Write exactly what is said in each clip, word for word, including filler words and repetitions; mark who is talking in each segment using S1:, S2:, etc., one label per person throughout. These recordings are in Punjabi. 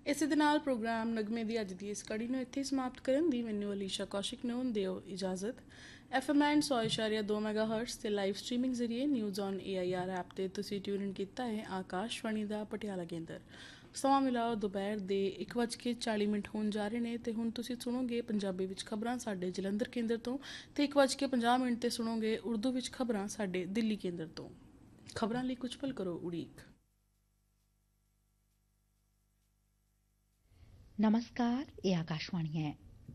S1: ਇਸੇ ਦੇ ਨਾਲ ਪ੍ਰੋਗਰਾਮ ਨਗਮੇ ਦੀ ਅੱਜ ਦੀ ਇਸ ਕੜੀ ਨੂੰ ਇੱਥੇ ਸਮਾਪਤ ਕਰਨ ਦੀ ਮੈਨੂੰ ਅਲੀਸ਼ਾ ਕੌਸ਼ਿਕ ਨੂੰ ਦਿਓ ਇਜਾਜ਼ਤ। ਐਫ ਐਮ ਐਂਡ ਸੌ ਇਸ਼ਾਰੀਆ ਦੋ ਮੈਗਾ ਹਰਟਸ ਤੇ ਲਾਈਵ ਸਟ੍ਰੀਮਿੰਗ ਜ਼ਰੀਏ news on A I R app ਤੇ ਤੁਸੀਂ ਟਿਊਨ ਇਨ ਕੀਤਾ ਹੈ ਆਕਾਸ਼ਵਾਣੀ ਦਾ ਪਟਿਆਲਾ ਕੇਂਦਰ। ਸਮਾਂ ਮਿਲਾਓ ਦੁਪਹਿਰ ਦੇ ਇੱਕ ਵੱਜ ਕੇ ਚਾਲੀ ਮਿੰਟ ਹੋਣ ਜਾ ਰਹੇ ਨੇ ਤੇ ਹੁਣ ਤੁਸੀਂ ਸੁਣੋਗੇ ਪੰਜਾਬੀ ਵਿੱਚ ਖਬਰਾਂ ਸਾਡੇ ਜਲੰਧਰ ਕੇਂਦਰ ਤੋਂ ਤੇ ਇੱਕ ਵੱਜ ਕੇ ਪੰਜਾਹ ਮਿੰਟ ਤੇ ਸੁਣੋਗੇ ਉਰਦੂ ਵਿੱਚ ਖਬਰਾਂ ਸਾਡੇ ਦਿੱਲੀ ਕੇਂਦਰ ਤੋਂ। ਖਬਰਾਂ ਲਈ ਕੁਝ ਪਲ ਕਰੋ ਉਡੀਕ।
S2: नमस्कार, ये आकाशवाणी है।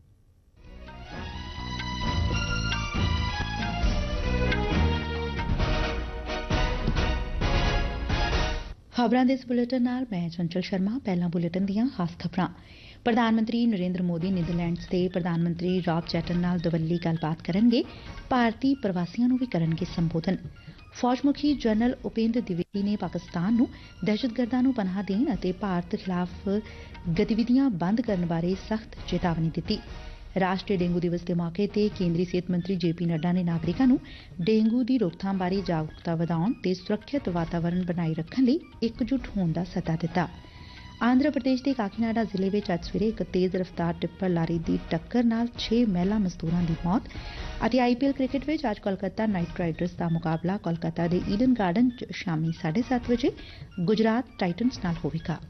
S2: खबरां दे इस बुलेटिन नाल मैं चंचल शर्मा। पहला बुलेटिन दियां खास खबरां। प्रधान मंत्री नरेंद्र मोदी नीदरलैंड्स के प्रधान मंत्री रॉब चैटन नाल दवल्ली गलबात करनगे। भारती प्रवासियां नूं भी करनगे संबोधन। फौज मुखी जनरल उपेंद्र द्विवेदी ने पाकिस्तान नूं दहशतगर्दां नूं पनाह देण अते भारत खिलाफ गतिविधियां बंद करन बारे सख्त चेतावनी दित्ती। राष्ट्रीय डेंगू दिवस के मौके ते केंद्रीय सेहत मंत्री जे पी नड्डा ने नागरिकां नूं डेंगू दी रोकथाम बारे जागरूकता वधाउण ते सुरक्षित वातावरण बनाई रखण लई एकजुट होण दा सੱਦਾ दित्ता। आंध्र प्रदेश के काकीनाडा जिले में अज सवेरे एक तेज रफ्तार टिप्पर लारी की टक्कर नाल छे महिला मजदूरों की मौत। ਅਤੇ आई पी एल क्रिकेट में अज कोलकाता नाइट राइडर्स का मुकाबला कोलकाता के ईडन गार्डन च शामी साढ़े सत्त बजे गुजरात टाइटन्स नाल होवेगा।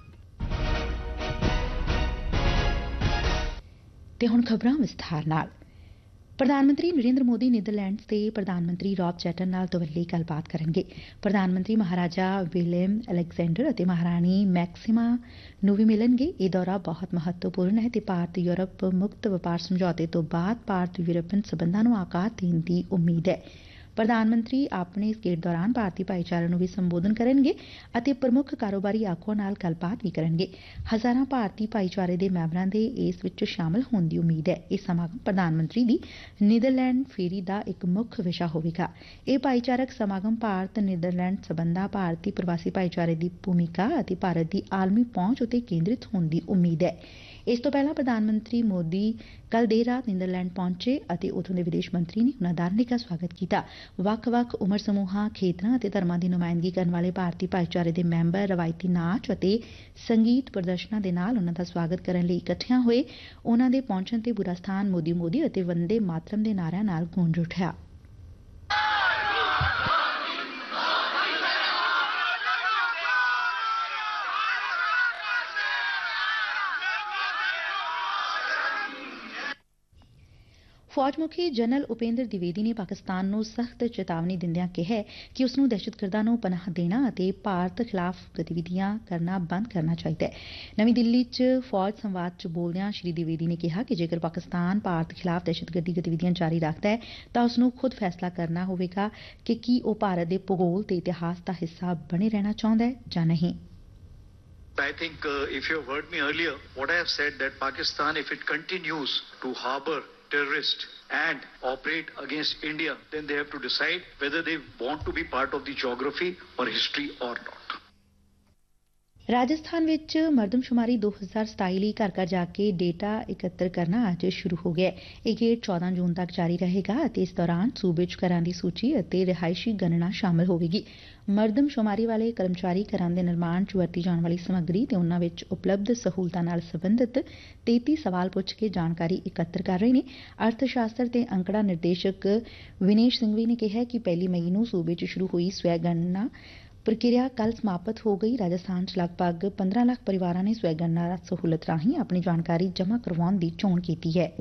S2: ते हुण खबरां विस्तार नाल। प्रधान मंत्री नरेंद्र मोदी नीदरलैंड्स के प्रधान मंत्री रॉब चैटन नाल दवल्ली गलबात करनगे। प्रधान मंत्री महाराजा विलियम अलेक्जेंडर और महाराणी मैक्सिमा नूं भी मिलणगे। यह दौरा बहुत महत्वपूर्ण है ते भारत यूरोप मुक्त वपार समझौते तो बाद भारत यूरोपीयन संबंधां नूं आकार देण दी उम्मीद है। प्रधान मंत्री अपने इस गेड़ दौरान भारतीय भाईचारे नूं भी संबोधन करनगे ਅਤੇ प्रमुख कारोबारी आगूआं नाल गलबात भी करनगे। हजारां भारतीय भाईचारे ਦੇ ਮੈਂਬਰਾਂ ਦੇ ਇਸ ਵਿੱਚ ਸ਼ਾਮਲ ਹੋਣ ਦੀ ਉਮੀਦ ਹੈ। ਇਹ ਸਮਾਗਮ ਪ੍ਰਧਾਨ ਮੰਤਰੀ ਦੀ ਨੀਦਰਲੈਂਡ ਫੇਰੀ ਦਾ ਇੱਕ ਮੁੱਖ ਵਿਸ਼ਾ ਹੋਵੇਗਾ। ਇਹ ਭਾਈਚਾਰਕ ਸਮਾਗਮ ਭਾਰਤ ਨੀਦਰਲੈਂਡ ਸਬੰਧਾਂ, ਭਾਰਤੀ ਪ੍ਰਵਾਸੀ ਭਾਈਚਾਰੇ ਦੀ ਭੂਮਿਕਾ ਅਤੇ ਭਾਰਤ ਦੀ ਆਲਮੀ ਪਹੁੰਚ ਉਤੇ ਕੇਂਦਰਿਤ ਹੋਣ ਦੀ ਉਮੀਦ ਹੈ। ਇਸ ਤੋਂ ਪਹਿਲਾਂ ਪ੍ਰਧਾਨ ਮੰਤਰੀ ਮੋਦੀ ਕੱਲ ਦੇਰ ਰਾਤ ਨੀਦਰਲੈਂਡ ਪਹੁੰਚੇ ਅਤੇ ਉਥੋਂ ਦੇ ਵਿਦੇਸ਼ ਮੰਤਰੀ ਨੇ ਉਨ੍ਹਾਂ ਦਾ ਨਿੱਘਾ ਸਵਾਗਤ ਕੀਤਾ। ਵੱਖ-ਵੱਖ ਉਮਰ ਸਮੂਹਾਂ, ਖੇਤਰਾਂ ਅਤੇ ਧਰਮਾਂ ਦੀ ਨੁਮਾਇੰਦਗੀ ਕਰਨ ਵਾਲੇ ਭਾਰਤੀ ਭਾਈਚਾਰੇ ਦੇ ਮੈਂਬਰ ਰਵਾਇਤੀ ਨਾਚ ਅਤੇ ਸੰਗੀਤ ਪ੍ਰਦਰਸ਼ਨਾਂ ਦੇ ਨਾਲ ਉਨ੍ਹਾਂ ਦਾ ਸਵਾਗਤ ਕਰਨ ਲਈ ਇਕੱਠਿਆਂ ਹੋਏ। ਉਨ੍ਹਾਂ ਦੇ ਪਹੁੰਚਣ ਤੇ ਪੂਰਾ ਸਥਾਨ ਮੋਦੀ ਮੋਦੀ ਅਤੇ ਵੰਦੇ ਮਾਤਰਮ ਦੇ ਨਾਰਿਆਂ ਨਾਲ ਗੂੰਜ ਉੱਠਿਆ। ਫੌਜ ਮੁਖੀ ਜਨਰਲ ਉਪੇਂਦਰ ਦਿਵੇਦੀ ਨੇ ਪਾਕਿਸਤਾਨ ਨੂੰ ਸਖਤ ਚੇਤਾਵਨੀ ਦਿੰਦਿਆਂ ਕਿਹਾ ਕਿ ਉਸ ਨੂੰ ਦਹਿਸ਼ਤਗਰਦਾਂ ਨੂੰ ਪਨਾਹ ਦੇਣਾ ਅਤੇ ਭਾਰਤ ਖਿਲਾਫ ਗਤੀਵਿਧੀਆਂ ਕਰਨਾ ਬੰਦ ਕਰਨਾ ਚਾਹੀਦਾ ਹੈ। ਨਵੀਂ ਦਿੱਲੀ 'ਚ ਫੌਜ ਸੰਵਾਦ 'ਚ ਬੋਲਦਿਆਂ ਸ਼੍ਰੀ ਦਿਵੇਦੀ ਨੇ ਕਿਹਾ ਕਿ ਜੇਕਰ ਪਾਕਿਸਤਾਨ ਭਾਰਤ ਖਿਲਾਫ ਦਹਿਸ਼ਤਗਰਦੀ ਗਤੀਵਿਧੀਆਂ ਜਾਰੀ ਰੱਖਦਾ ਹੈ ਤਾਂ ਉਸ ਨੂੰ ਖੁਦ ਫੈਸਲਾ ਕਰਨਾ ਹੋਵੇਗਾ ਕਿ ਕੀ ਉਹ ਭਾਰਤ ਦੇ ਭੂਗੋਲ ਤੇ ਇਤਿਹਾਸ ਦਾ ਹਿੱਸਾ ਬਣੇ ਰਹਿਣਾ ਚਾਹੁੰਦਾ ਹੈ ਜਾਂ ਨਹੀਂ।
S3: I think uh, if you have heard me earlier, what I have said that Pakistan, if it continues to harbor terrorists and operate against India, then they have to decide whether they want to be part of the geography or history or not.
S2: Rajasthan ਵਿੱਚ ਮਰਦਮਸ਼ੁਮਾਰੀ ਦੋ ਹਜ਼ਾਰ ਸਤਾਈ ਲਈ ਘਰ ਘਰ ਜਾ ਕੇ ਡੇਟਾ ਇਕੱਤਰ ਕਰਨਾ ਅੱਜ ਸ਼ੁਰੂ ਹੋ ਗਿਆ। ਇਹ ਗੇੜ ਚੌਦਾਂ ਜੂਨ ਤੱਕ ਜਾਰੀ ਰਹੇਗਾ ਅਤੇ ਇਸ ਦੌਰਾਨ ਸੂਬੇ 'ਚ ਘਰਾਂ ਦੀ ਸੂਚੀ ਅਤੇ ਰਿਹਾਇਸ਼ੀ ਗਣਨਾ ਸ਼ਾਮਲ ਹੋਵੇਗੀ। ਮਰਦਮਸ਼ੁਮਾਰੀ ਵਾਲੇ ਕਰਮਚਾਰੀ ਘਰਾਂ ਦੇ ਨਿਰਮਾਣ 'ਚ ਵਰਤੀ ਜਾਣ ਵਾਲੀ ਸਮੱਗਰੀ ਤੇ ਉਨ੍ਹਾਂ ਵਿੱਚ ਉਪਲਬਧ ਸਹੂਲਤਾਂ ਨਾਲ ਸੰਬੰਧਿਤ ਤੇਤੀ ਸਵਾਲ ਪੁੱਛ ਕੇ ਜਾਣਕਾਰੀ ਇਕੱਤਰ ਕਰ ਰਹੇ ਨੇ। ਅਰਥ ਸ਼ਾਸਤਰ ਤੇ ਅੰਕੜਾ ਨਿਰਦੇਸ਼ਕ ਵਿਨੇਸ਼ ਸਿੰਘਵੀ ਨੇ ਕਿਹਾ ਕਿ ਪਹਿਲੀ ਮਈ ਨੂੰ ਸੂਬੇ 'ਚ ਸ਼ੁਰੂ ਹੋਈ ਸਵੈ ਗਣਨਾ ਪ੍ਰਕਿਰਿਆ ਕੱਲ ਸਮਾਪਤ ਹੋ ਗਈ। ਰਾਜਸਥਾਨ 'ਚ ਲਗਭਗ ਪੰਦਰਾਂ ਲੱਖ ਪਰਿਵਾਰਾਂ ਨੇ ਸਵੈ ਗਣਨਾ ਸਹੂਲਤ ਰਾਹੀਂ ਆਪਣੀ ਜਾਣਕਾਰੀ ਜਮ੍ਹਾਂ ਕਰਵਾਉਣ ਦੀ ਚੋਣ ਕੀਤੀ ਹੈ।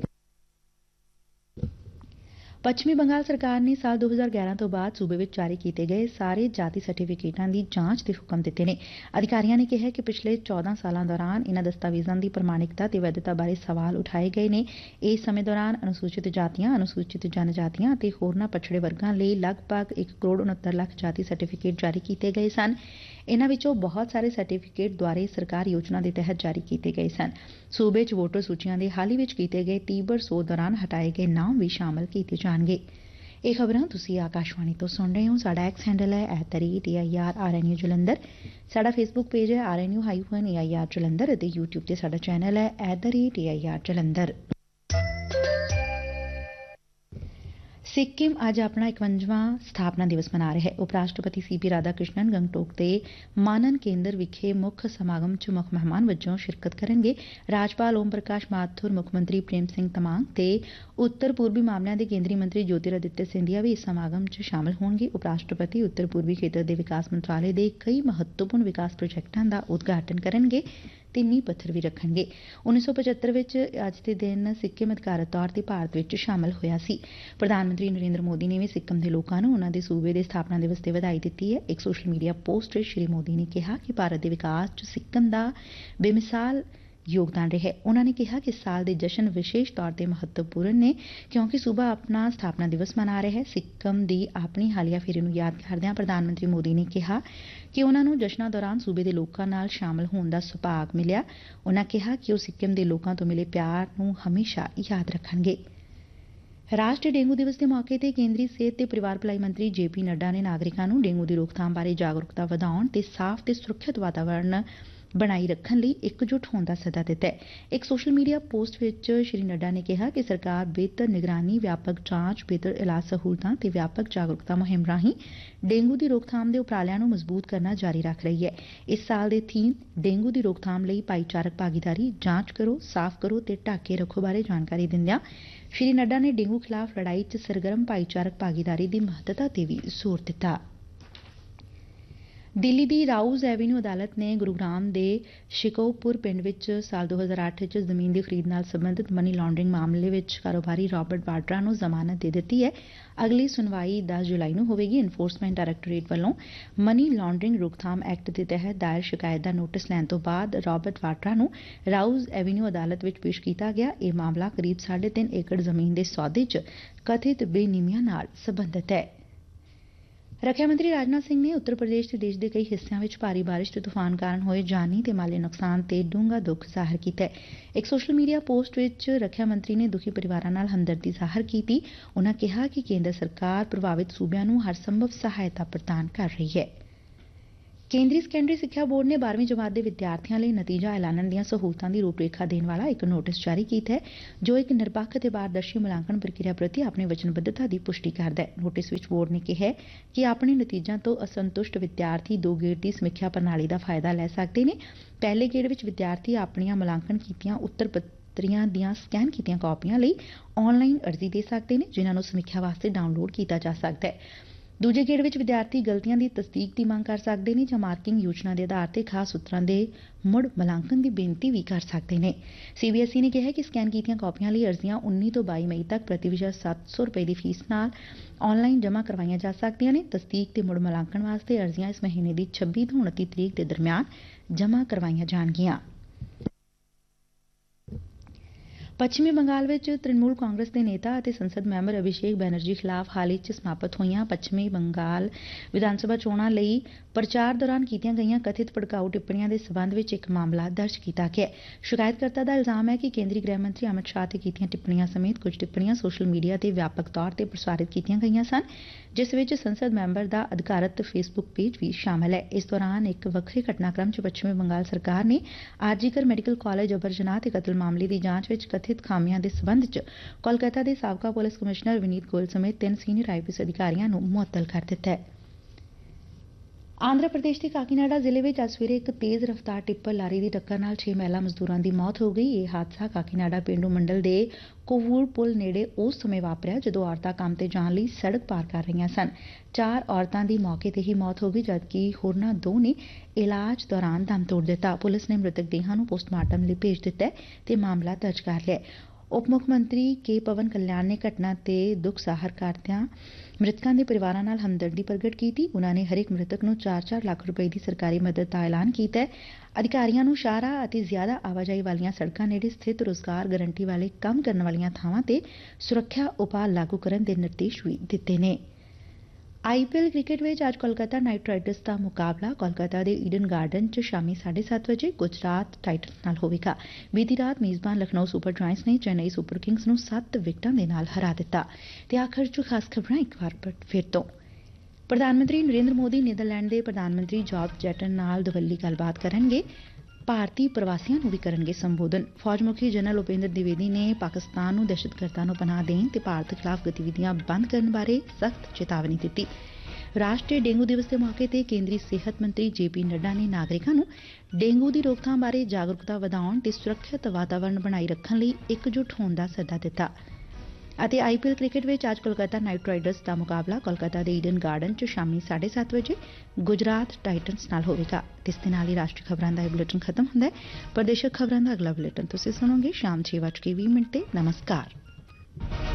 S2: ਪੱਛਮੀ ਬੰਗਾਲ ਸਰਕਾਰ ਨੇ ਸਾਲ ਦੋ ਹਜ਼ਾਰ ਗਿਆਰਾਂ ਤੋਂ ਬਾਅਦ ਸੂਬੇ ਵਿੱਚ ਜਾਰੀ ਕੀਤੇ ਗਏ ਸਾਰੇ ਜਾਤੀ ਸਰਟੀਫਿਕੇਟਾਂ ਦੀ ਜਾਂਚ ਦੇ ਹੁਕਮ ਦਿੱਤੇ ਨੇ। ਅਧਿਕਾਰੀਆਂ ਨੇ ਕਿਹਾ ਕਿ ਪਿਛਲੇ ਚੌਦਾਂ ਸਾਲਾਂ ਦੌਰਾਨ ਇਨ੍ਹਾਂ ਦਸਤਾਵੇਜ਼ਾਂ ਦੀ ਪ੍ਰਮਾਣਿਕਤਾ ਤੇ ਵੈਧਤਾ ਬਾਰੇ ਸਵਾਲ ਉਠਾਏ ਗਏ ਨੇ। ਇਸ ਸਮੇਂ ਦੌਰਾਨ ਅਨੁਸੂਚਿਤ ਜਾਤੀਆਂ, ਅਨੁਸੂਚਿਤ ਜਨਜਾਤੀਆਂ ਅਤੇ ਹੋਰਨਾਂ ਪਛੜੇ ਵਰਗਾਂ ਲਈ ਲਗਭਗ ਇੱਕ ਕਰੋੜ ਉਨੱਤਰ ਲੱਖ ਜਾਤੀ ਸਰਟੀਫਿਕੇਟ ਜਾਰੀ ਕੀਤੇ ਗਏ ਸਨ। ਇਨ੍ਹਾਂ ਵਿੱਚੋਂ ਬਹੁਤ ਸਾਰੇ ਸਰਟੀਫਿਕੇਟ ਦੁਆਰੇ ਸਰਕਾਰ ਯੋਜਨਾ ਦੇ ਤਹਿਤ ਜਾਰੀ ਕੀਤੇ ਗਏ ਸਨ। ਸੂਬੇ 'ਚ ਵੋਟਰ ਸੂਚੀਆਂ ਦੇ ਹਾਲ ਹੀ ਵਿੱਚ ਕੀਤੇ ਗਏ ਤੀਬਰ ਸੋਧ ਦੌਰਾਨ ਹਟਾਏ ਗਏ ਨਾਮ ਵੀ ਸ਼ਾਮਲ ਕੀਤੇ ਜਾਣਗੇ। ਇਹ ਖਬਰਾਂ ਤੁਸੀਂ ਆਕਾਸ਼ਵਾਣੀ ਤੋਂ ਸੁਣ ਰਹੇ ਹੋ। ਸਾਡਾ ਐਕਸ ਹੈਂਡਲ ਹੈ at the rate A I R R N U Jalandhar. ਸਾਡਾ ਫੇਸਬੁੱਕ ਪੇਜ ਹੈ R N U hyphen A I R Jalandhar ਅਤੇ ਯੂਟਿਊਬ ਤੇ ਸਾਡਾ ਚੈਨਲ ਹੈ at the rate A I R Jalandhar. Sikkim ਅੱਜ ਆਪਣਾ ਇਕਵੰਜਵਾਂ ਸਥਾਪਨਾ ਦਿਵਸ ਮਨਾ ਰਿਹਾ ਹੈ। ਉਪ ਰਾਸ਼ਟਰਪਤੀ ਸੀ ਪੀ ਰਾਧਾ ਕ੍ਰਿਸ਼ਨਨ ਗੰਗਟੋਕ ਦੇ ਮਾਨਨ ਕੇਂਦਰ ਵਿਖੇ ਮੁੱਖ ਸਮਾਗਮ 'ਚ ਮੁੱਖ ਮਹਿਮਾਨ ਵਜੋਂ ਸ਼ਿਰਕਤ ਕਰਨਗੇ। ਰਾਜਪਾਲ ਓਮ ਪ੍ਰਕਾਸ਼ ਮਾਥੁਰ, ਮੁੱਖ ਮੰਤਰੀ ਪ੍ਰੇਮ ਸਿੰਘ ਤਮਾਂਗ ਤੇ ਉੱਤਰ ਪੂਰਬੀ ਮਾਮਲਿਆਂ ਦੇ ਕੇਂਦਰੀ ਮੰਤਰੀ ਜੋਤਿਰਾਦਿੱਤਿਆ ਸਿੰਧੀਆ ਵੀ ਇਸ ਸਮਾਗਮ 'ਚ ਸ਼ਾਮਲ ਹੋਣਗੇ। ਉਪ ਰਾਸ਼ਟਰਪਤੀ ਉੱਤਰ ਪੂਰਬੀ ਖੇਤਰ ਦੇ ਵਿਕਾਸ ਮੰਤਰਾਲੇ ਦੇ ਕਈ ਮਹੱਤਵਪੂਰਨ ਵਿਕਾਸ ਪ੍ਰੋਜੈਕਟਾਂ ਦਾ ਉਦਘਾਟਨ ਕਰਨਗੇ ਤੇ ਨੀਂਹ ਪੱਥਰ ਵੀ ਰੱਖਣਗੇ। ਉੱਨੀ ਸੌ ਪਚੱਤਰ ਵਿੱਚ ਅੱਜ ਦੇ ਦਿਨ ਸਿੱਕਿਮ ਅਧਿਕਾਰਤ ਤੌਰ ਤੇ ਭਾਰਤ ਵਿੱਚ ਸ਼ਾਮਲ ਹੋਇਆ ਸੀ। ਪ੍ਰਧਾਨ ਮੰਤਰੀ ਨਰਿੰਦਰ ਮੋਦੀ ਨੇ ਵੀ ਸਿੱਕਿਮ ਦੇ ਲੋਕਾਂ ਨੂੰ ਉਨ੍ਹਾਂ ਦੇ ਸੂਬੇ ਦੇ ਸਥਾਪਨਾ ਦਿਵਸ ਤੇ ਵਧਾਈ ਦਿੱਤੀ ਹੈ। ਇੱਕ ਸੋਸ਼ਲ ਮੀਡੀਆ ਪੋਸਟ ਵਿੱਚ ਸ਼੍ਰੀ ਮੋਦੀ ਨੇ ਕਿਹਾ ਕਿ ਭਾਰਤ ਦੇ ਵਿਕਾਸ 'ਚ ਸਿੱਕਿਮ ਦਾ ਬੇਮਿਸਾਲ ਯੋਗਦਾਨ ਰਿਹਾ ਹੈ। ਉਨ੍ਹਾਂ ਨੇ ਕਿਹਾ ਕਿ ਇਸ ਸਾਲ ਦੇ ਜਸ਼ਨ ਵਿਸ਼ੇਸ਼ ਤੌਰ ਤੇ ਮਹੱਤਵਪੂਰਨ ਨੇ ਕਿਉਂਕਿ ਸੂਬਾ ਆਪਣਾ ਸਥਾਪਨਾ ਦਿਵਸ ਮਨਾ ਰਿਹਾ ਹੈ। ਸਿੱਕਿਮ ਦੀ ਆਪਣੀ ਹਾਲੀਆ ਫੇਰੀ ਨੂੰ ਯਾਦ ਕਰਦਿਆਂ ਪ੍ਰਧਾਨ ਮੰਤਰੀ ਮੋਦੀ ਨੇ ਕਿਹਾ ਕਿ ਉਨ੍ਹਾਂ ਨੂੰ ਜਸ਼ਨਾਂ ਦੌਰਾਨ ਸੂਬੇ ਦੇ ਲੋਕਾਂ ਨਾਲ ਸ਼ਾਮਲ ਹੋਣ ਦਾ ਸੁਭਾਗ ਮਿਲਿਆ। ਉਨ੍ਹਾਂ ਕਿਹਾ ਕਿ ਉਹ ਸਿੱਕਿਮ ਦੇ ਲੋਕਾਂ ਤੋਂ ਮਿਲੇ ਪਿਆਰ ਨੂੰ ਹਮੇਸ਼ਾ ਯਾਦ ਰੱਖਣਗੇ। ਰਾਸ਼ਟਰੀ ਡੇਂਗੂ ਦਿਵਸ ਦੇ ਮੌਕੇ ਤੇ ਕੇਂਦਰੀ ਸਿਹਤ ਤੇ ਪਰਿਵਾਰ ਭਲਾਈ ਮੰਤਰੀ ਜੇ ਪੀ ਨੱਡਾ ਨੇ ਨਾਗਰਿਕਾਂ ਨੂੰ ਡੇਂਗੂ ਦੀ ਰੋਕਥਾਮ ਬਾਰੇ ਜਾਗਰੂਕਤਾ ਵਧਾਉਣ ਤੇ ਸਾਫ਼ ਤੇ ਸੁਰੱਖਿਅਤ ਵਾਤਾਵਰਣ ਬਣਾਈ ਰੱਖਣ ਲਈ ਇਕਜੁੱਟ ਹੋਣ ਦਾ ਸੱਦਾ ਦਿੱਤਾ ਹੈ। ਇੱਕ ਸੋਸ਼ਲ ਮੀਡੀਆ ਪੋਸਟ ਵਿੱਚ ਸ਼੍ਰੀ ਨੱਡਾ ਨੇ ਕਿਹਾ ਕਿ ਸਰਕਾਰ ਬਿਹਤਰ ਨਿਗਰਾਨੀ, ਵਿਆਪਕ ਜਾਂਚ, ਬਿਹਤਰ ਇਲਾਜ ਸਹੂਲਤਾਂ ਤੇ ਵਿਆਪਕ ਜਾਗਰੂਕਤਾ ਮੁਹਿੰਮ ਰਾਹੀਂ ਡੇਂਗੂ ਦੀ ਰੋਕਥਾਮ ਦੇ ਉਪਰਾਲਿਆਂ ਨੂੰ ਮਜ਼ਬੂਤ ਕਰਨਾ ਜਾਰੀ ਰੱਖ ਰਹੀ ਹੈ। ਇਸ ਸਾਲ ਦੇ ਥੀਮ ਡੇਂਗੂ ਦੀ ਰੋਕਥਾਮ ਲਈ ਭਾਈਚਾਰਕ ਭਾਗੀਦਾਰੀ, ਜਾਂਚ ਕਰੋ, ਸਾਫ਼ ਕਰੋ ਤੇ ਢੱਕ ਕੇ ਰੱਖੋ ਬਾਰੇ ਜਾਣਕਾਰੀ ਦਿੰਦਿਆਂ ਸ਼੍ਰੀ ਨੱਡਾ ਨੇ ਡੇਂਗੂ ਖਿਲਾਫ਼ ਲੜਾਈ 'ਚ ਸਰਗਰਮ ਭਾਈਚਾਰਕ ਭਾਗੀਦਾਰੀ ਦੀ ਮਹੱਤਤਾ ਤੇ ਵੀ ਜ਼ੋਰ ਦਿੱਤਾ। ਦਿੱਲੀ ਦੀ ਰਾਊਜ਼ ਐਵੀਨਿਊ ਅਦਾਲਤ ਨੇ ਗੁਰੂਗਰਾਮ ਦੇ ਸ਼ਿਕੋਪੁਰ ਪਿੰਡ ਵਿੱਚ ਸਾਲ ਦੋ ਹਜ਼ਾਰ ਅੱਠ ਵਿੱਚ ਜ਼ਮੀਨ ਦੀ ਖਰੀਦ ਨਾਲ ਸੰਬੰਧਿਤ ਮਨੀ ਲਾਂਡਰਿੰਗ ਮਾਮਲੇ ਵਿੱਚ ਕਾਰੋਬਾਰੀ ਰਾਬਰਟ ਵਾਡਰਾ ਨੂੰ ਜ਼ਮਾਨਤ ਦੇ ਦਿੱਤੀ ਹੈ। ਅਗਲੀ ਸੁਣਵਾਈ ਦਸ ਜੁਲਾਈ ਨੂੰ ਹੋਵੇਗੀ। ਐਨਫੋਰਸਮੈਂਟ ਡਾਇਰੈਕਟੋਰੇਟ ਵੱਲੋਂ ਮਨੀ ਲਾਂਡਰਿੰਗ ਰੋਕਥਾਮ ਐਕਟ ਦੇ ਤਹਿਤ ਦਾਇਰ ਸ਼ਿਕਾਇਤ ਦਾ ਨੋਟਿਸ ਲੈਣ ਤੋਂ ਬਾਅਦ ਰਾਬਰਟ ਵਾਡਰਾ ਨੂੰ ਰਾਊਜ਼ ਐਵੀਨਿਊ ਅਦਾਲਤ ਵਿੱਚ ਪੇਸ਼ ਕੀਤਾ ਗਿਆ। ਇਹ ਮਾਮਲਾ ਕਰੀਬ ਸਾਢੇ ਤਿੰਨ ਏਕੜ ਜ਼ਮੀਨ ਦੇ ਸੌਦੇ 'ਚ ਕਥਿਤ ਬੇਨੀਮੀਆਂ ਨਾਲ ਸਬੰਧਤ ਹੈ। ਰੱਖਿਆ ਮੰਤਰੀ ਰਾਜਨਾਥ ਸਿੰਘ ਨੇ ਉੱਤਰ ਪ੍ਰਦੇਸ਼ ਤੇ ਦੇਸ਼ ਦੇ ਕਈ ਹਿੱਸਿਆਂ ਵਿੱਚ ਭਾਰੀ ਬਾਰਿਸ਼ ਤੇ ਤੂਫਾਨ ਕਾਰਨ ਹੋਏ ਜਾਨੀ ਤੇ ਮਾਲੀ ਨੁਕਸਾਨ ਤੇ ਡੂੰਘਾ ਦੁੱਖ ਜ਼ਾਹਰ ਕੀਤਾ ਹੈ। ਇੱਕ ਸੋਸ਼ਲ ਮੀਡੀਆ ਪੋਸਟ ਵਿੱਚ ਰੱਖਿਆ ਮੰਤਰੀ ਨੇ ਦੁਖੀ ਪਰਿਵਾਰਾਂ ਨਾਲ ਹਮਦਰਦੀ ਜ਼ਾਹਰ ਕੀਤੀ। ਉਨ੍ਹਾਂ ਕਿਹਾ ਕਿ ਕੇਂਦਰ ਸਰਕਾਰ ਪ੍ਰਭਾਵਿਤ ਸੂਬਿਆਂ ਨੂੰ ਹਰ ਸੰਭਵ ਸਹਾਇਤਾ ਪ੍ਰਦਾਨ ਕਰ ਰਹੀ ਹੈ। ਕੇਂਦਰੀ ਸੈਕੰਡਰੀ ਸਿੱਖਿਆ ਬੋਰਡ ਨੇ ਬਾਰ੍ਹਵੀਂ ਜਮਾਤ ਦੇ ਵਿਦਿਆਰਥੀਆਂ ਲਈ ਨਤੀਜਾ ਐਲਾਨਣ ਦੀਆਂ ਸਹੂਲਤਾਂ ਦੀ ਰੂਪਰੇਖਾ ਦੇਣ ਵਾਲਾ ਇੱਕ ਨੋਟਿਸ ਜਾਰੀ ਕੀਤਾ ਹੈ, ਜੋ ਇੱਕ ਨਿਰਪੱਖ ਅਤੇ ਪਾਰਦਰਸ਼ੀ ਮੁਲਾਂਕਣ ਪ੍ਰਕਿਰਿਆ ਪ੍ਰਤੀ ਆਪਣੀ ਵਚਨਬੱਧਤਾ ਦੀ ਪੁਸ਼ਟੀ ਕਰਦਾ ਹੈ। ਨੋਟਿਸ ਵਿੱਚ ਬੋਰਡ ਨੇ ਕਿਹਾ ਹੈ ਕਿ ਆਪਣੇ ਨਤੀਜਿਆਂ ਤੋਂ ਅਸੰਤੁਸ਼ਟ ਵਿਦਿਆਰਥੀ ਦੋ ਗੇੜ ਦੀ ਸਮੀਖਿਆ ਪ੍ਰਣਾਲੀ ਦਾ ਫਾਇਦਾ ਲੈ ਸਕਦੇ ਨੇ। ਪਹਿਲੇ ਗੇੜ ਵਿੱਚ ਵਿਦਿਆਰਥੀ ਆਪਣੀਆਂ ਮੁਲਾਂਕਣ ਕੀਤੀਆਂ ਉੱਤਰ ਪੱਤਰੀਆਂ ਦੀਆਂ ਸਕੈਨ ਕੀਤੀਆਂ ਕਾਪੀਆਂ ਲਈ ਆਨਲਾਈਨ ਅਰਜ਼ੀ ਦੇ ਸਕਦੇ ਨੇ, ਜਿਨ੍ਹਾਂ ਨੂੰ ਸਮੀਖਿਆ ਵਾਸਤੇ ਡਾਊਨਲੋਡ ਕੀਤਾ ਜਾ ਸਕਦਾ ਹੈ। ਦੂਜੇ ਗੇੜ ਵਿੱਚ ਵਿਦਿਆਰਥੀ ਗਲਤੀਆਂ ਦੀ ਤਸਦੀਕ ਦੀ ਮੰਗ ਕਰ ਸਕਦੇ ਨੇ ਜਾਂ ਮਾਰਕਿੰਗ ਯੋਜਨਾ ਦੇ ਆਧਾਰ ਤੇ ਖਾਸ ਸੂਤਰਾਂ ਦੇ ਮੁੜ ਮੁਲਾਂਕਣ ਦੀ ਬੇਨਤੀ ਵੀ ਕਰ ਸਕਦੇ ਨੇ। ਸੀ ਬੀ ਐਸ ਈ ਨੇ ਕਿਹਾ ਕਿ ਸਕੈਨ ਕੀਤੀਆਂ ਕਾਪੀਆਂ ਲਈ ਅਰਜ਼ੀਆਂ ਉੱਨੀ ਤੋਂ ਬਾਈ ਮਈ ਤੱਕ ਪ੍ਰਤੀ ਵਿਸ਼ਾ ਸੱਤ ਸੌ ਰੁਪਏ ਦੀ ਫੀਸ ਨਾਲ ਆਨਲਾਈਨ ਜਮ੍ਹਾਂ ਕਰਵਾਈਆਂ ਜਾ ਸਕਦੀਆਂ ਨੇ। ਤਸਦੀਕ ਤੇ ਮੁੜ ਮੁਲਾਂਕਣ ਵਾਸਤੇ ਅਰਜ਼ੀਆਂ ਇਸ ਮਹੀਨੇ ਦੀ ਛੱਬੀ ਤੋਂ ਉਨੱਤੀ ਤਰੀਕ ਦੇ ਦਰਮਿਆਨ ਜਮ੍ਹਾਂ ਕਰਵਾਈਆਂ ਜਾਣਗੀਆਂ। ਪੱਛਮੀ ਬੰਗਾਲ ਵਿੱਚ ਤ੍ਰਿਣਮੂਲ ਕਾਂਗਰਸ ਦੇ ਨੇਤਾ ਅਤੇ ਸੰਸਦ ਮੈਂਬਰ ਅਭਿਸ਼ੇਕ ਬੈਨਰਜੀ ਖਿਲਾਫ਼ ਹਾਲ ਹੀ 'ਚ ਸਮਾਪਤ ਹੋਈਆਂ ਪੱਛਮੀ ਬੰਗਾਲ ਵਿਧਾਨ ਸਭਾ ਚੋਣਾਂ ਲਈ ਪ੍ਰਚਾਰ ਦੌਰਾਨ ਕੀਤੀਆਂ ਗਈਆਂ ਕਥਿਤ ਭੜਕਾਊ ਟਿੱਪਣੀਆਂ ਦੇ ਸਬੰਧ ਵਿੱਚ ਇੱਕ ਮਾਮਲਾ ਦਰਜ ਕੀਤਾ ਗਿਆ ਹੈ। ਸ਼ਿਕਾਇਤਕਰਤਾ ਦਾ ਇਲਜ਼ਾਮ ਹੈ ਕਿ ਕੇਂਦਰੀ ਗ੍ਰਹਿ ਮੰਤਰੀ ਅਮਿਤ ਸ਼ਾਹ ਤੇ ਕੀਤੀਆਂ ਟਿੱਪਣੀਆਂ ਸਮੇਤ ਕੁਝ ਟਿੱਪਣੀਆਂ ਸੋਸ਼ਲ ਮੀਡੀਆ ਤੇ ਵਿਆਪਕ ਤੌਰ ਤੇ ਪ੍ਰਸਾਰਿਤ ਕੀਤੀਆਂ ਗਈਆਂ ਸਨ, ਜਿਸ ਵਿੱਚ ਸੰਸਦ ਮੈਂਬਰ ਦਾ ਅਧਿਕਾਰਤ ਫੇਸਬੁੱਕ ਪੇਜ ਵੀ ਸ਼ਾਮਲ ਹੈ। ਇਸ ਦੌਰਾਨ ਇੱਕ ਵੱਖਰੇ ਘਟਨਾਕ੍ਰਮ 'ਚ ਪੱਛਮੀ ਬੰਗਾਲ ਸਰਕਾਰ ਨੇ ਆਰਜੀਕਰ ਮੈਡੀਕਲ ਕਾਲਜ ਅਬਰ ਜਨਾਹ ਤੇ ਕਤਲ ਮਾਮਲੇ ਦੀ ਜਾਂਚ ਵਿੱਚ ਕਥਿਤ ਖਾਮੀਆਂ ਦੇ ਸਬੰਧ 'ਚ ਕੋਲਕਾਤਾ ਦੇ ਸਾਬਕਾ ਪੁਲਿਸ ਕਮਿਸ਼ਨਰ ਵਿਨੀਤ ਗੋਇਲ ਸਮੇਤ ਤਿੰਨ ਸੀਨੀਅਰ ਆਈ ਪੀ ਐਸ ਅਧਿਕਾਰੀਆਂ ਨੂੰ ਮੁਅੱਤਲ ਕਰ ਦਿੱਤਾ ਹੈ। ਆਂਧਰਾ ਪ੍ਰਦੇਸ਼ ਦੇ ਕਾਕੀਨਾਡਾ ਜ਼ਿਲ੍ਹੇ ਵਿੱਚ ਅੱਜ ਸਵੇਰੇ ਇੱਕ ਤੇਜ਼ ਰਫ਼ਤਾਰ ਟਿੱਪਰ ਲਾਰੀ ਦੀ ਟੱਕਰ ਨਾਲ ਛੇ ਮਹਿਲਾ ਮਜ਼ਦੂਰਾਂ ਦੀ ਮੌਤ ਹੋ ਗਈ। ਇਹ ਹਾਦਸਾ ਕਾਕੀਨਾਡਾ ਪੇਂਡੂ ਮੰਡਲ ਦੇ ਕੋਵੂਰ ਪੁਲ ਨੇੜੇ ਉਸ ਸਮੇਂ ਵਾਪਰਿਆ ਜਦੋਂ ਔਰਤਾਂ ਕੰਮ ਤੇ ਜਾਣ ਲਈ ਸੜਕ ਪਾਰ ਕਰ ਰਹੀਆਂ ਸਨ। ਚਾਰ ਔਰਤਾਂ ਦੀ ਮੌਕੇ ਤੇ ਹੀ ਮੌਤ ਹੋ ਗਈ, ਜਦਕਿ ਹੋਰਨਾਂ ਦੋ ਨੇ ਇਲਾਜ ਦੌਰਾਨ ਦਮ ਤੋੜ ਦਿੱਤਾ। ਪੁਲਿਸ ਨੇ ਮ੍ਰਿਤਕ ਦੇਹਾਂ ਨੂੰ ਪੋਸਟਮਾਰਟਮ ਲਈ ਭੇਜ ਦਿੱਤਾ ਤੇ ਮਾਮਲਾ ਦਰਜ ਕਰ ਲਿਆ। ਉਪ ਮੁੱਖ ਮੰਤਰੀ ਕੇ ਪਵਨ ਕਲਿਆਣ ਨੇ ਘਟਨਾ ਤੇ ਦੁੱਖ ਜ਼ਾਹਰ ਕਰਦਿਆਂ ਮ੍ਰਿਤਕਾਂ ਦੇ ਪਰਿਵਾਰਾਂ ਨਾਲ ਹਮਦਰਦੀ ਪ੍ਰਗਟ ਕੀਤੀ। ਉਨ੍ਹਾਂ ਨੇ ਹਰੇਕ ਮ੍ਰਿਤਕ ਨੂੰ ਚਾਰ ਚਾਰ ਲੱਖ ਰੁਪਏ ਦੀ ਸਰਕਾਰੀ ਮਦਦ ਦਾ ਐਲਾਨ ਕੀਤਾ ਹੈ। ਅਧਿਕਾਰੀਆਂ ਨੂੰ ਸ਼ਾਹਰਾਹ ਅਤੇ ਜ਼ਿਆਦਾ ਆਵਾਜਾਈ ਵਾਲੀਆਂ ਸੜਕਾਂ ਨੇੜੇ ਸਥਿਤ ਰੁਜ਼ਗਾਰ ਗਰੰਟੀ ਵਾਲੇ ਕੰਮ ਕਰਨ ਵਾਲੀਆਂ ਥਾਵਾਂ ਤੇ ਸੁਰੱਖਿਆ ਉਪਾਅ ਲਾਗੂ ਕਰਨ ਦੇ ਨਿਰਦੇਸ਼ ਵੀ ਦਿੱਤੇ ਨੇ। ਆਈ ਪੀ ਐਲ ਕ੍ਰਿਕਟ ਵਿੱਚ ਅੱਜ ਕੋਲਕਾਤਾ ਨਾਈਟ ਰਾਈਡਰਸ ਦਾ ਮੁਕਾਬਲਾ ਕੋਲਕਾਤਾ ਦੇ ਈਡਨ ਗਾਰਡਨ 'ਚ ਸ਼ਾਮੀ ਸਾਢੇ ਸੱਤ ਵਜੇ ਗੁਜਰਾਤ ਟਾਈਟਨਸ ਨਾਲ ਹੋਵੇਗਾ। ਬੀਤੀ ਰਾਤ ਮੇਜ਼ਬਾਨ ਲਖਨਊ ਸੁਪਰ ਜਾਇੰਟਸ ਨੇ ਚੇਨਈ ਸੁਪਰ ਕਿੰਗਸ ਨੂੰ ਸੱਤ ਵਿਕਟਾਂ ਦੇ ਨਾਲ ਹਰਾ ਦਿੱਤਾ। ਤੇ ਆਖਰ 'ਚ ਖਾਸ ਖਬਰਾਂ ਇੱਕ ਵਾਰ ਫਿਰ ਤੋਂ। ਪ੍ਰਧਾਨ ਮੰਤਰੀ ਨਰਿੰਦਰ ਮੋਦੀ ਨੀਦਰਲੈਂਡ ਦੇ ਪ੍ਰਧਾਨ ਮੰਤਰੀ ਜੌਰਜ ਜੈਟਨ ਨਾਲ ਦੁਵੱਲੀ ਗੱਲਬਾਤ ਕਰਨਗੇ। ਭਾਰਤੀ ਪ੍ਰਵਾਸੀਆਂ ਨੂੰ ਵੀ ਕਰਨਗੇ ਸੰਬੋਧਨ। ਫੌਜ ਮੁਖੀ ਜਨਰਲ ਉਪੇਂਦਰ ਦਿਵੇਦੀ ਨੇ ਪਾਕਿਸਤਾਨ ਨੂੰ ਦਹਿਸ਼ਤਗਰਦਾਂ ਨੂੰ ਪਨਾਹ ਦੇਣ ਤੇ ਭਾਰਤ ਖਿਲਾਫ ਗਤੀਵਿਧੀਆਂ ਬੰਦ ਕਰਨ ਬਾਰੇ ਸਖਤ ਚੇਤਾਵਨੀ ਦਿੱਤੀ। ਰਾਸ਼ਟਰੀ ਡੇਂਗੂ ਦਿਵਸ ਦੇ ਮੌਕੇ ਤੇ ਕੇਂਦਰੀ ਸਿਹਤ ਮੰਤਰੀ ਜੇ ਪੀ ਨੱਡਾ ਨੇ ਨਾਗਰਿਕਾਂ ਨੂੰ ਡੇਂਗੂ ਦੀ ਰੋਕਥਾਮ ਬਾਰੇ ਜਾਗਰੂਕਤਾ ਵਧਾਉਣ ਤੇ ਸੁਰੱਖਿਅਤ ਵਾਤਾਵਰਣ ਬਣਾਈ ਰੱਖਣ ਲਈ ਇਕਜੁੱਟ ਹੋਣ ਦਾ ਸੱਦਾ ਦਿੱਤਾ। ਅਤੇ ਆਈ ਪੀ ਐਲ ਕ੍ਰਿਕਟ ਵਿੱਚ ਅੱਜ ਕੋਲਕਾਤਾ ਨਾਈਟ ਰਾਈਡਰਸ ਦਾ ਮੁਕਾਬਲਾ ਕੋਲਕਾਤਾ ਦੇ ਈਡਨ ਗਾਰਡਨ 'ਚ ਸ਼ਾਮੀ ਸਾਢੇ ਸੱਤ ਵਜੇ ਗੁਜਰਾਤ ਟਾਈਟਨਸ ਨਾਲ ਹੋਵੇਗਾ। ਇਸ ਦੇ ਨਾਲ ਹੀ ਰਾਸ਼ਟਰੀ ਖਬਰਾਂ ਦਾ ਇਹ ਬੁਲੇਟਿਨ ਖਤਮ ਹੁੰਦਾ ਹੈ। ਪ੍ਰਦੇਸ਼ਕ ਖਬਰਾਂ ਦਾ ਅਗਲਾ ਬੁਲੇਟਿਨ ਤੁਸੀਂ ਸੁਣੋਗੇ ਸ਼ਾਮ ਛੇ ਵੱਜ ਕੇ ਵੀਹ ਮਿੰਟ ਤੇ। ਨਮਸਕਾਰ।